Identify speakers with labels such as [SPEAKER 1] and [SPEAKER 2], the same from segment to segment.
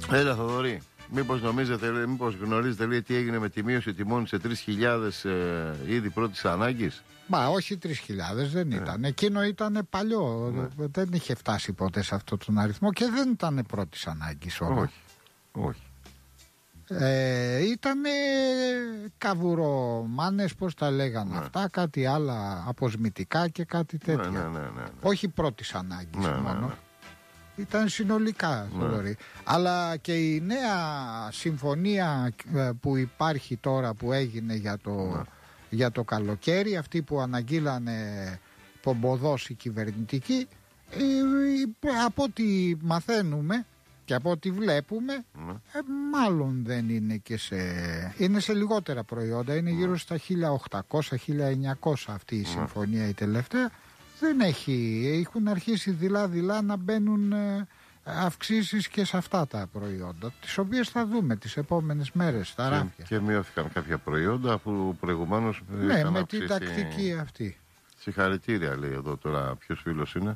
[SPEAKER 1] Έλα Θοδωρή, μήπως γνωρίζετε λέει, τι έγινε με τη μείωση τιμών σε 3.000 είδη πρώτης ανάγκης?
[SPEAKER 2] Μα όχι 3.000 δεν ήταν. Εκείνο ήταν παλιό. Δεν είχε φτάσει ποτέ σε αυτόν τον αριθμό και δεν ήταν πρώτης ανάγκης όλα.
[SPEAKER 1] Όχι.
[SPEAKER 2] Ήτανε καβουρομάνες, πώς τα λέγανε αυτά, κάτι άλλα αποσμητικά και κάτι τέτοια.
[SPEAKER 1] Ναι.
[SPEAKER 2] Όχι πρώτης ανάγκης μόνο. Ήταν συνολικά, αλλά και η νέα συμφωνία που υπάρχει τώρα, που έγινε για το καλοκαίρι, αυτή που αναγγείλανε πομποδός οι κυβερνητικοί, από ό,τι μαθαίνουμε και από ό,τι βλέπουμε, μάλλον δεν είναι και είναι σε λιγότερα προϊόντα, είναι γύρω στα 1.800-1.900 αυτή η συμφωνία η τελευταία. Δεν έχουν αρχίσει δειλά-δειλά να μπαίνουν αυξήσεις και σε αυτά τα προϊόντα, τις οποίες θα δούμε τις επόμενες μέρες στα ράφια. Και
[SPEAKER 1] μειώθηκαν κάποια προϊόντα που προηγουμένως
[SPEAKER 2] με την τακτική αυτή.
[SPEAKER 1] Συγχαρητήρια λέει εδώ τώρα, ποιος φίλος είναι?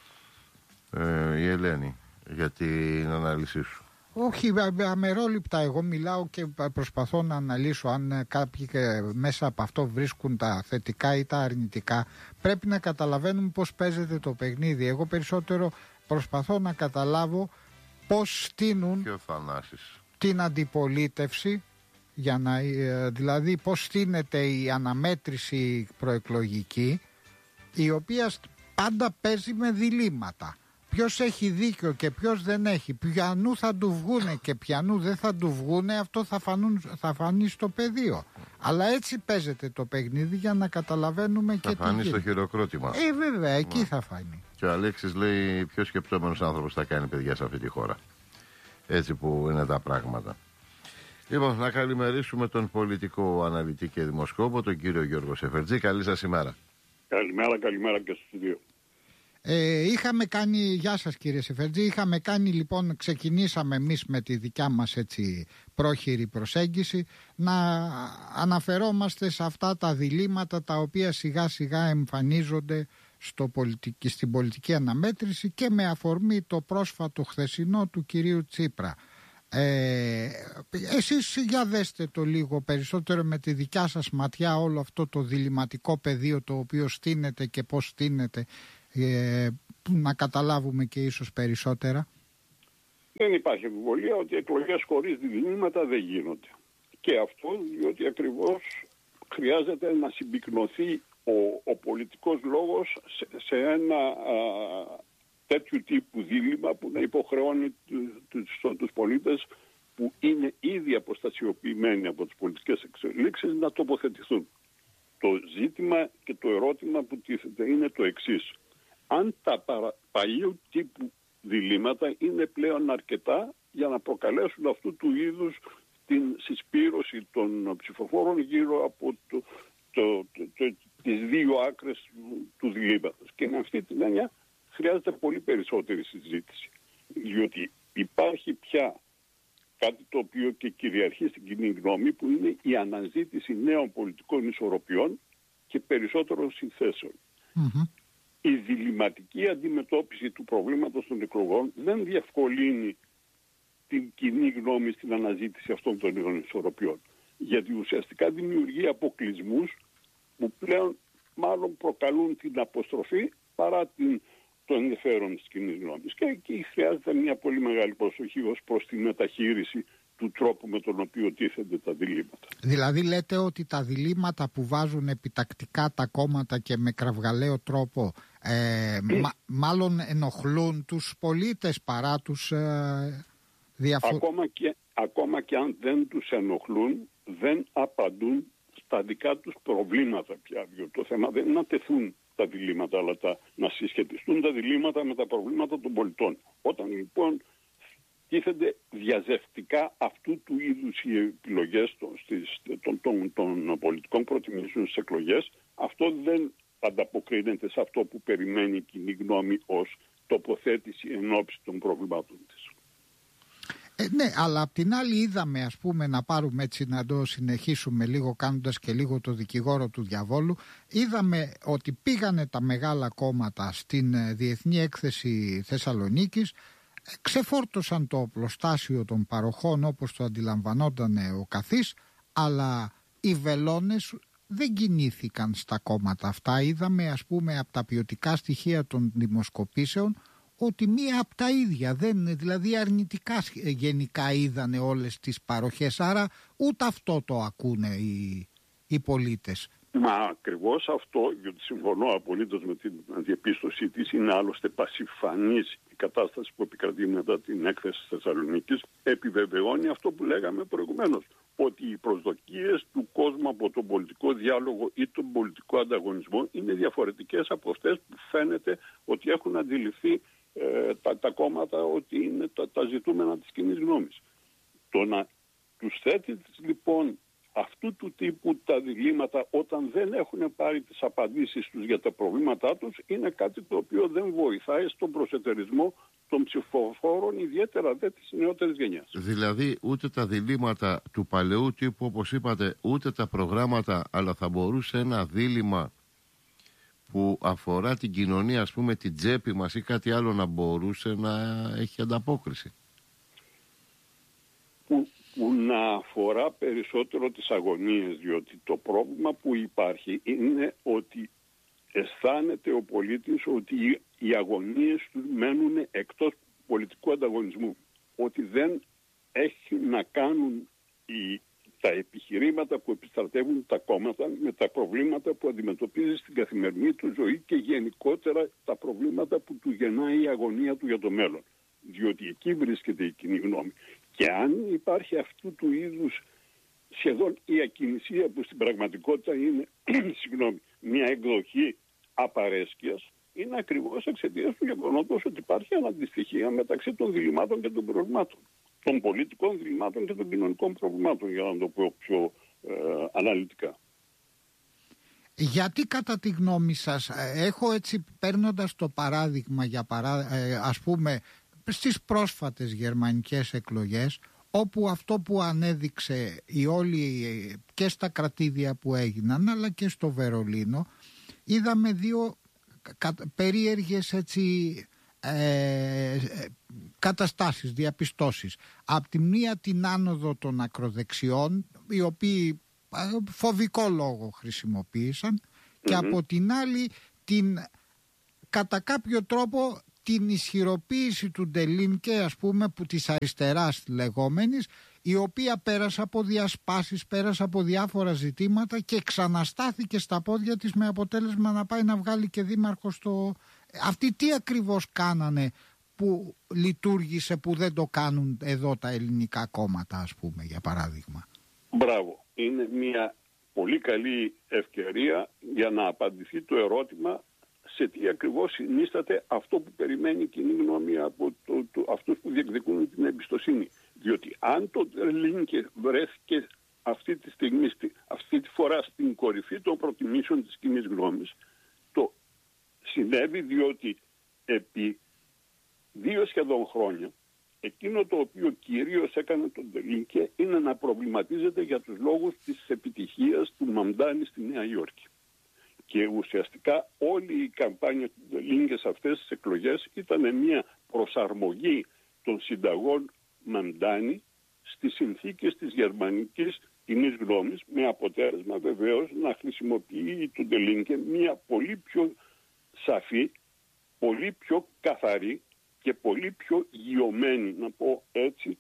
[SPEAKER 1] Η Ελένη, για την ανάλυση σου.
[SPEAKER 2] Όχι, αμερόληπτα εγώ μιλάω και προσπαθώ να αναλύσω αν κάποιοι μέσα από αυτό βρίσκουν τα θετικά ή τα αρνητικά. Πρέπει να καταλαβαίνουμε πώς παίζεται το παιχνίδι. Εγώ περισσότερο προσπαθώ να καταλάβω πώς στείνουν την αντιπολίτευση, δηλαδή πώς στείνεται η αναμέτρηση προεκλογική, η οποία πάντα παίζει με διλήμματα. Ποιος έχει δίκιο και ποιος δεν έχει, ποιανού θα του βγούνε και ποιανού δεν θα του βγούνε, αυτό θα φανεί στο πεδίο. Αλλά έτσι παίζεται το παιχνίδι για να καταλαβαίνουμε και τι
[SPEAKER 1] θα φανεί στο χειροκρότημα.
[SPEAKER 2] Βέβαια, εκεί θα φανεί.
[SPEAKER 1] Και ο Αλέξης λέει, πιο σκεπτόμενος άνθρωπος θα κάνει παιδιά σε αυτή τη χώρα. Έτσι που είναι τα πράγματα. Λοιπόν, να καλημερίσουμε τον πολιτικό αναλυτή και δημοσκόπο, τον κύριο Γιώργο Σεφερτζή. Καλή σας ημέρα.
[SPEAKER 3] Καλημέρα και στο στούντιο.
[SPEAKER 2] Είχαμε κάνει, γεια σας κύριε Σεφερτζή, είχαμε κάνει λοιπόν, ξεκινήσαμε εμείς με τη δικιά μας έτσι πρόχειρη προσέγγιση να αναφερόμαστε σε αυτά τα διλήμματα τα οποία σιγά σιγά εμφανίζονται στην πολιτική αναμέτρηση και με αφορμή το πρόσφατο χθεσινό του κυρίου Τσίπρα. Εσείς για δέστε το λίγο περισσότερο με τη δικιά σας ματιά όλο αυτό το διλημματικό πεδίο το οποίο στείνεται και πώς στείνεται, να καταλάβουμε και ίσως περισσότερα.
[SPEAKER 3] Δεν υπάρχει αμφιβολία ότι εκλογές χωρίς διλήμματα δεν γίνονται. Και αυτό διότι ακριβώς χρειάζεται να συμπυκνωθεί ο πολιτικός λόγος σε ένα τέτοιου τύπου δίλημμα που να υποχρεώνει τους πολίτες που είναι ήδη αποστασιοποιημένοι από τις πολιτικές εξελίξεις να τοποθετηθούν. Το ζήτημα και το ερώτημα που τίθεται είναι το εξής. Αν τα παλιού τύπου διλήμματα είναι πλέον αρκετά για να προκαλέσουν αυτού του είδους την συσπήρωση των ψηφοφόρων γύρω από τις δύο άκρες του διλήμματος. Και με αυτή την έννοια χρειάζεται πολύ περισσότερη συζήτηση. Διότι υπάρχει πια κάτι το οποίο και κυριαρχεί στην κοινή γνώμη, που είναι η αναζήτηση νέων πολιτικών ισορροπιών και περισσότερων συνθέσεων. Η διλημματική αντιμετώπιση του προβλήματος των εκλογών δεν διευκολύνει την κοινή γνώμη στην αναζήτηση αυτών των νέων ισορροπιών. Γιατί ουσιαστικά δημιουργεί αποκλεισμούς που πλέον μάλλον προκαλούν την αποστροφή παρά το ενδιαφέρον της κοινής γνώμης. Και εκεί χρειάζεται μια πολύ μεγάλη προσοχή ως προς τη μεταχείριση του τρόπου με τον οποίο τίθενται τα διλήμματα.
[SPEAKER 2] Δηλαδή λέτε ότι τα διλήμματα που βάζουν επιτακτικά τα κόμματα και με κραυγαλαίο τρόπο μάλλον ενοχλούν τους πολίτες παρά τους
[SPEAKER 3] Ακόμα και αν δεν τους ενοχλούν, δεν απαντούν στα δικά τους προβλήματα πια. Το θέμα δεν είναι να τεθούν τα διλήμματα, αλλά να συσχετιστούν τα διλήμματα με τα προβλήματα των πολιτών. Όταν λοιπόν τίθενται διαζευτικά αυτού του είδους οι επιλογές των πολιτικών προτιμήσεων στις εκλογές, αυτό δεν ανταποκρίνεται σε αυτό που περιμένει η κοινή γνώμη ως τοποθέτηση ενόψει των προβλημάτων της.
[SPEAKER 2] Ναι, αλλά απ' την άλλη είδαμε, ας πούμε, να πάρουμε έτσι να το συνεχίσουμε λίγο κάνοντας και λίγο το δικηγόρο του διαβόλου, είδαμε ότι πήγανε τα μεγάλα κόμματα στην Διεθνή Έκθεση Θεσσαλονίκης, ξεφόρτωσαν το οπλοστάσιο των παροχών όπως το αντιλαμβανόταν ο καθής, αλλά οι βελόνες δεν κινήθηκαν στα κόμματα αυτά. Είδαμε, ας πούμε, από τα ποιοτικά στοιχεία των δημοσκοπήσεων ότι μία από τα ίδια, δηλαδή αρνητικά γενικά είδανε όλες τις παροχές, άρα ούτε αυτό το ακούνε οι πολίτες.
[SPEAKER 3] Μα ακριβώς αυτό, γιατί συμφωνώ απολύτως με την διαπίστωσή της, είναι άλλωστε πασιφανής η κατάσταση που επικρατεί μετά την έκθεση της Θεσσαλονίκης, επιβεβαιώνει αυτό που λέγαμε προηγουμένως, ότι οι προσδοκίες του κόσμου από τον πολιτικό διάλογο ή τον πολιτικό ανταγωνισμό είναι διαφορετικές από αυτές που φαίνεται ότι έχουν αντιληφθεί τα κόμματα ότι είναι τα ζητούμενα της κοινής γνώμης. Το να τους θέτει λοιπόν αυτού του τύπου τα διλήμματα όταν δεν έχουν πάρει τις απαντήσεις τους για τα προβλήματά τους είναι κάτι το οποίο δεν βοηθάει στον προσετερισμό των ψηφοφόρων, ιδιαίτερα δε της νεότερης γενιάς.
[SPEAKER 1] Δηλαδή ούτε τα διλήμματα του παλαιού τύπου, όπως είπατε, ούτε τα προγράμματα, αλλά θα μπορούσε ένα δίλημμα που αφορά την κοινωνία, ας πούμε την τσέπη μας ή κάτι άλλο, να μπορούσε να έχει ανταπόκριση.
[SPEAKER 3] Που να αφορά περισσότερο τις αγωνίες, διότι το πρόβλημα που υπάρχει είναι ότι αισθάνεται ο πολίτης ότι οι αγωνίες του μένουν εκτός πολιτικού ανταγωνισμού. Ότι δεν έχει να κάνουν τα επιχειρήματα που επιστρατεύουν τα κόμματα με τα προβλήματα που αντιμετωπίζει στην καθημερινή του ζωή και γενικότερα τα προβλήματα που του γεννάει η αγωνία του για το μέλλον. Διότι εκεί βρίσκεται η κοινή γνώμη. Και αν υπάρχει αυτού του είδους σχεδόν η ακινησία που στην πραγματικότητα είναι μια εκδοχή απαρέσκειας, είναι ακριβώς εξαιτίας του γεγονότος ότι υπάρχει αναντιστοιχεία μεταξύ των διλημάτων και των προβλημάτων. Των πολιτικών διλημάτων και των κοινωνικών προβλημάτων, για να το πω πιο αναλυτικά.
[SPEAKER 2] Γιατί κατά τη γνώμη σας, έχω έτσι παίρνοντας το παράδειγμα ας πούμε στις πρόσφατες γερμανικές εκλογές, όπου αυτό που ανέδειξε η όλη και στα κρατήδια που έγιναν αλλά και στο Βερολίνο, είδαμε δύο περίεργες έτσι καταστάσεις, διαπιστώσεις. Απ' τη μία την άνοδο των ακροδεξιών, οι οποίοι φοβικό λόγο χρησιμοποίησαν, και από την άλλη κατά κάποιο τρόπο την ισχυροποίηση του Ντελίνκε, ας πούμε, που της αριστεράς λεγόμενης, η οποία πέρασε από διασπάσεις, πέρασε από διάφορα ζητήματα και ξαναστάθηκε στα πόδια της με αποτέλεσμα να πάει να βγάλει και δήμαρχο Αυτοί τι ακριβώς κάνανε που λειτουργήσε, που δεν το κάνουν εδώ τα ελληνικά κόμματα, ας πούμε, για παράδειγμα?
[SPEAKER 3] Μπράβο. Είναι μια πολύ καλή ευκαιρία για να απαντηθεί το ερώτημα σε τι ακριβώς συνίσταται αυτό που περιμένει η κοινή γνώμη από αυτούς που διεκδικούν την εμπιστοσύνη. Διότι αν το Λίνκε βρέθηκε αυτή τη στιγμή, αυτή τη φορά στην κορυφή των προτιμήσεων της κοινής γνώμης, το συνέβη διότι επί 2 σχεδόν χρόνια εκείνο το οποίο κυρίως έκανε τον Λίνκε είναι να προβληματίζεται για τους λόγους της επιτυχίας του Μαμντάνη στη Νέα Υόρκη. Και ουσιαστικά όλη η καμπάνια του Λίνκε σε αυτές τις εκλογές ήταν μια προσαρμογή των συνταγών Μαμντάνη στις συνθήκες της γερμανικής κοινής γνώμης, με αποτέλεσμα βεβαίως να χρησιμοποιεί τον Λίνκε μια πολύ πιο σαφή, πολύ πιο καθαρή και πολύ πιο γιωμένη, να πω έτσι,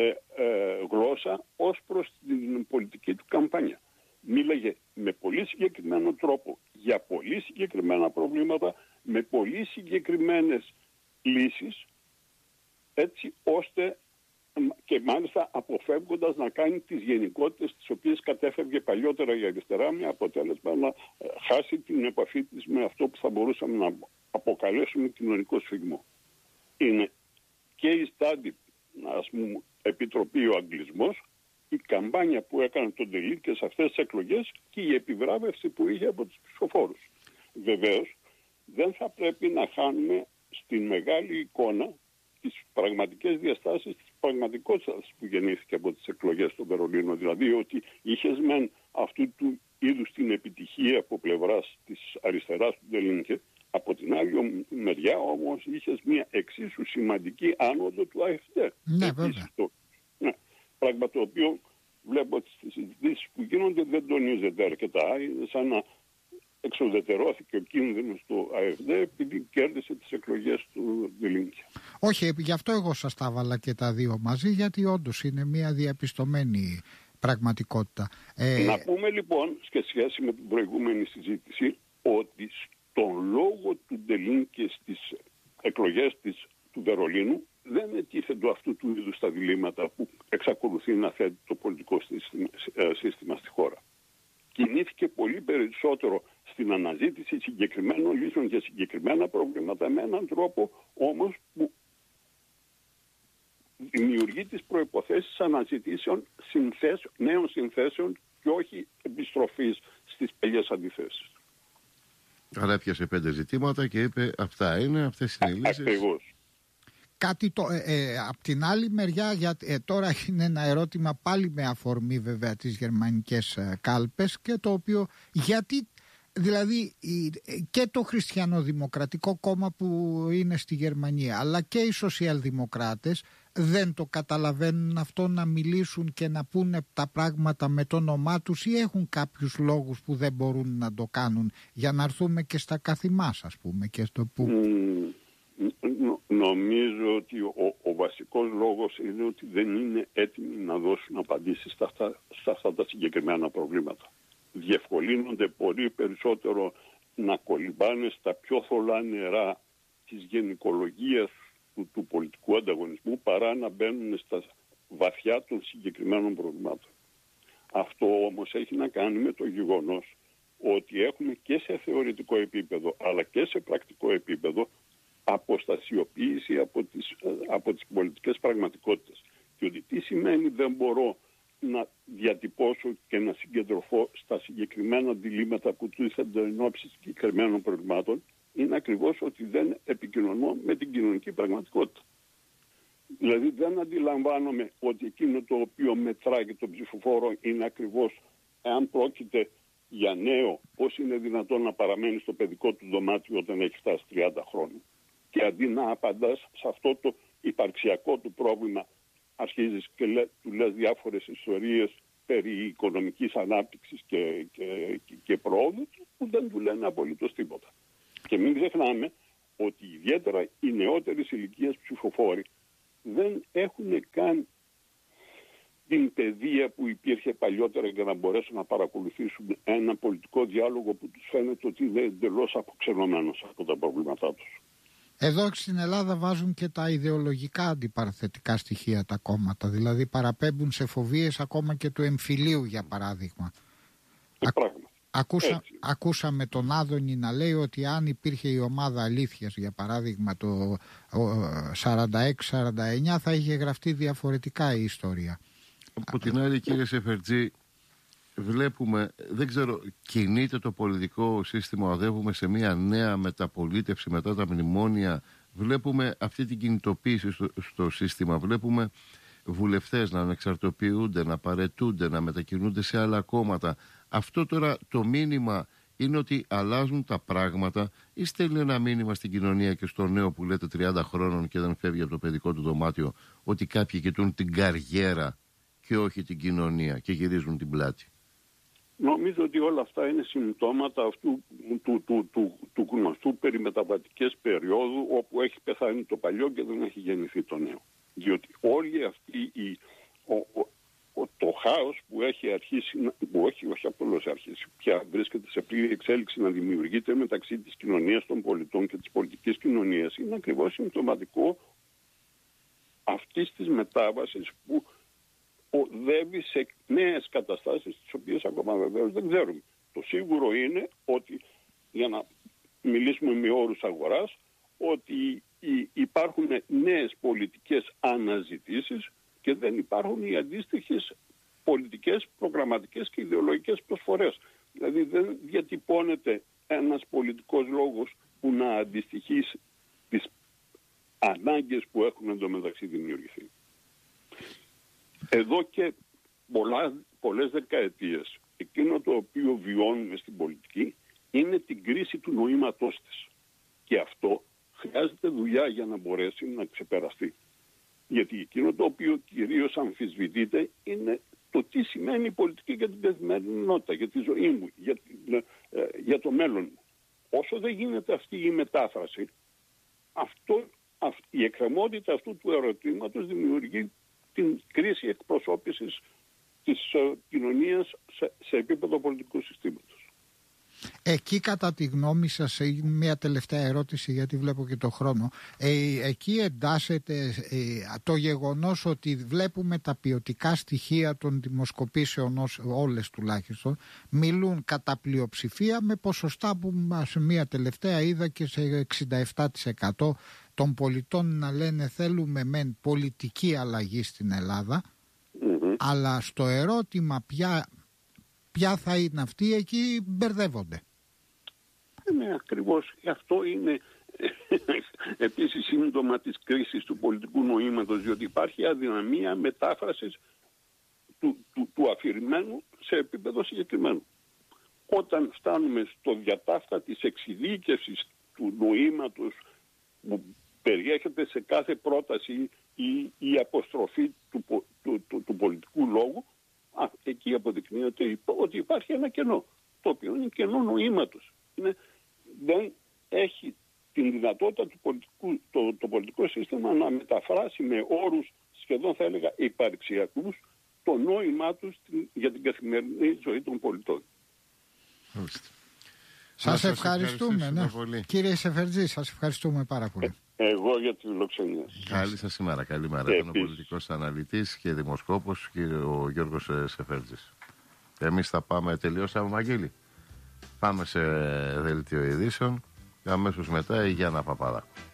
[SPEAKER 3] γλώσσα ως προς την πολιτική του καμπάνια. Μίλαγε με πολύ συγκεκριμένο τρόπο για πολύ συγκεκριμένα προβλήματα, με πολύ συγκεκριμένες λύσεις, έτσι ώστε και μάλιστα αποφεύγοντας να κάνει τις γενικότητες τις οποίες κατέφευγε παλιότερα η αριστερά, με αποτέλεσμα να χάσει την επαφή της με αυτό που θα μπορούσαμε να αποκαλέσουμε κοινωνικό σφιγμό. Είναι και η στάντη, ας πούμε, επιτροπή ο αγγλισμός, η καμπάνια που έκανε τον Ντελίνκε σε αυτές τις εκλογές και η επιβράβευση που είχε από τους ψηφοφόρους. Βεβαίως, δεν θα πρέπει να χάνουμε στην μεγάλη εικόνα τις πραγματικές διαστάσεις της πραγματικότητας που γεννήθηκε από τις εκλογές στο Βερολίνο. Δηλαδή ότι είχες μεν αυτού του είδους την επιτυχία από πλευράς της αριστεράς του Ντελίνκε, Από την άλλη μεριά όμως είχες μια εξίσου σημαντική άνοδο του ΑΕΦΔ.
[SPEAKER 2] Ναι, βέβαια.
[SPEAKER 3] Ναι, πράγμα το οποίο βλέπω ότι στις συζητήσεις που γίνονται δεν τονίζεται αρκετά. Είναι σαν να εξουδετερώθηκε ο κίνδυνος του ΑΕΦΔ επειδή κέρδισε τις εκλογές του Δηλίνκη.
[SPEAKER 2] Όχι, γι' αυτό εγώ σας τα βάλα και τα δύο μαζί, γιατί όντως είναι μια διαπιστωμένη πραγματικότητα.
[SPEAKER 3] Να πούμε λοιπόν, σε σχέση με την προηγούμενη συζήτηση, ότι στον λόγο του Ντελίνκε στις εκλογές του Βερολίνου δεν ετίθεντο αυτού του είδους τα διλήμματα που εξακολουθεί να θέτει το πολιτικό σύστημα στη χώρα. Κινήθηκε πολύ περισσότερο στην αναζήτηση συγκεκριμένων λύσεων για συγκεκριμένα προβλήματα με έναν τρόπο όμως που δημιουργεί τις προϋποθέσεις αναζητήσεων νέων συνθέσεων και όχι επιστροφής στις παλιές αντιθέσεις.
[SPEAKER 1] Άρα έπιασε 5 ζητήματα και είπε αυτά είναι, αυτές είναι οι λύσεις.
[SPEAKER 3] Ακριβώς.
[SPEAKER 2] Κάτι απ' την άλλη μεριά, τώρα είναι ένα ερώτημα πάλι με αφορμή βέβαια τις γερμανικές κάλπες, και το οποίο γιατί δηλαδή και το Χριστιανοδημοκρατικό Κόμμα που είναι στη Γερμανία αλλά και οι σοσιαλδημοκράτες δεν το καταλαβαίνουν αυτό, να μιλήσουν και να πούνε τα πράγματα με το όνομά τους, ή έχουν κάποιους λόγους που δεν μπορούν να το κάνουν, για να έρθουμε και στα καθημάς, ας πούμε, και στο που...
[SPEAKER 3] Νομίζω ότι ο βασικός λόγος είναι ότι δεν είναι έτοιμοι να δώσουν απαντήσεις στα αυτά τα συγκεκριμένα προβλήματα. Διευκολύνονται πολύ περισσότερο να κολυμπάνε στα πιο θολά νερά της γενικολογίας του πολιτικού ανταγωνισμού παρά να μπαίνουν στα βαθιά των συγκεκριμένων προβλημάτων. Αυτό όμως έχει να κάνει με το γεγονός ότι έχουμε και σε θεωρητικό επίπεδο αλλά και σε πρακτικό επίπεδο αποστασιοποίηση από τις πολιτικές πραγματικότητες. Και ότι τι σημαίνει δεν μπορώ να διατυπώσω και να συγκεντρωθώ στα συγκεκριμένα διλήμματα που τίθενται εν ώψη συγκεκριμένων προβλημάτων, είναι ακριβώς ότι δεν επικοινωνώ με την κοινωνική πραγματικότητα. Δηλαδή δεν αντιλαμβάνομαι ότι εκείνο το οποίο μετράει και τον ψηφοφόρο είναι ακριβώς εάν πρόκειται για νέο, πώς είναι δυνατόν να παραμένει στο παιδικό του δωμάτιο όταν έχει φτάσει 30 χρόνια. Και αντί να απαντάς σε αυτό το υπαρξιακό του πρόβλημα, αρχίζεις και του λες διάφορες ιστορίες περί οικονομικής ανάπτυξης και προόδου που δεν του λένε απολύτως τίποτα. Και μην ξεχνάμε ότι ιδιαίτερα οι νεότερες ηλικίες ψηφοφόροι δεν έχουν καν την παιδεία που υπήρχε παλιότερα για να μπορέσουν να παρακολουθήσουν ένα πολιτικό διάλογο που τους φαίνεται ότι είναι εντελώς αποξενωμένος από τα προβλήματά τους.
[SPEAKER 2] Εδώ στην Ελλάδα βάζουν και τα ιδεολογικά αντιπαραθετικά στοιχεία τα κόμματα, δηλαδή παραπέμπουν σε φοβίες ακόμα και του εμφυλίου, για παράδειγμα. Ακούσαμε τον Άδωνη να λέει ότι αν υπήρχε η ομάδα αλήθειας, για παράδειγμα το 46-49, θα είχε γραφτεί διαφορετικά η ιστορία.
[SPEAKER 1] Από την άλλη, κύριε Σεφερτζή, βλέπουμε, δεν ξέρω, κινείται το πολιτικό σύστημα, οδεύουμε σε μια νέα μεταπολίτευση μετά τα μνημόνια, βλέπουμε αυτή την κινητοποίηση στο σύστημα, βλέπουμε βουλευτές να ανεξαρτοποιούνται, να παραιτούνται, να μετακινούνται σε άλλα κόμματα. Αυτό τώρα το μήνυμα είναι ότι αλλάζουν τα πράγματα, ή στέλνει ένα μήνυμα στην κοινωνία και στο νέο που λέτε 30 χρόνων και δεν φεύγει από το παιδικό του δωμάτιο, ότι κάποιοι κοιτούν την καριέρα και όχι την κοινωνία και γυρίζουν την πλάτη?
[SPEAKER 3] Νομίζω ότι όλα αυτά είναι συμπτώματα αυτού του γνωστού περί μεταβατικές περίοδου, όπου έχει πεθάνει το παλιό και δεν έχει γεννηθεί το νέο. Διότι όλη αυτή το χάος που έχει αρχίσει, που όχι απλώς αρχίσει, πια βρίσκεται σε πλήρη εξέλιξη να δημιουργείται μεταξύ της κοινωνίας των πολιτών και της πολιτικής κοινωνίας, είναι ακριβώς συμπτωματικό αυτής της μετάβασης που οδεύει σε νέες καταστάσεις, τις οποίες ακόμα βεβαίως δεν ξέρουμε. Το σίγουρο είναι ότι, για να μιλήσουμε με όρους αγοράς, ότι υπάρχουν νέες πολιτικές αναζητήσεις και δεν υπάρχουν οι αντίστοιχες πολιτικές, προγραμματικές και ιδεολογικές προσφορές. Δηλαδή δεν διατυπώνεται ένας πολιτικός λόγος που να αντιστοιχεί στις ανάγκες που έχουν εντωμεταξύ δημιουργηθεί. Εδώ και πολλές δεκαετίες εκείνο το οποίο βιώνουμε στην πολιτική είναι την κρίση του νοήματός της. Και αυτό χρειάζεται δουλειά για να μπορέσει να ξεπεραστεί. Γιατί εκείνο το οποίο κυρίως αμφισβητείται είναι το τι σημαίνει η πολιτική για την καθημερινότητα, για τη ζωή μου, για το μέλλον μου. Όσο δεν γίνεται αυτή η μετάφραση, η εκκρεμότητα αυτού του ερωτήματος δημιουργεί την κρίση εκπροσώπησης της κοινωνίας σε επίπεδο πολιτικού συστήματος.
[SPEAKER 2] Εκεί κατά τη γνώμη σας, μια τελευταία ερώτηση γιατί βλέπω και το χρόνο, εκεί εντάσσεται το γεγονός ότι βλέπουμε τα ποιοτικά στοιχεία των δημοσκοπήσεων, όλες τουλάχιστον, μιλούν κατά πλειοψηφία με ποσοστά που σε μια τελευταία είδα και σε 67% των πολιτών να λένε θέλουμε μεν πολιτική αλλαγή στην Ελλάδα, αλλά στο ερώτημα ποια θα είναι αυτή, εκεί μπερδεύονται.
[SPEAKER 3] Ναι, ακριβώς. Αυτό είναι επίσης σύμπτωμα της κρίσης του πολιτικού νοήματος, διότι υπάρχει αδυναμία μετάφρασης του αφηρημένου σε επίπεδο συγκεκριμένο. Όταν φτάνουμε στο διατάφτα της εξειδίκευσης του νοήματος που περιέχεται σε κάθε πρόταση η αποστροφή του πολιτικού λόγου, εκεί αποδεικνύεται ότι υπάρχει ένα κενό, το οποίο είναι κενό νοήματος. Δεν έχει την δυνατότητα το πολιτικό σύστημα να μεταφράσει με όρους σχεδόν θα έλεγα υπαρξιακούς το νόημά τους για την καθημερινή ζωή των πολιτών.
[SPEAKER 2] Σας ευχαριστούμε.
[SPEAKER 1] Πολύ.
[SPEAKER 2] Κύριε Σεφερτζή, σας ευχαριστούμε πάρα πολύ.
[SPEAKER 3] Εγώ για τη φιλοξενία.
[SPEAKER 1] Καλή σας ημέρα. Καλημέρα. Ήταν ο πολιτικός αναλυτής και δημοσκόπος ο Γιώργος Σεφερτζής. Εμείς θα πάμε, τελειώσαμε Βαγγέλη. Πάμε σε δελτίο ειδήσεων και αμέσως μετά η Γιάννα Παπαδάκου.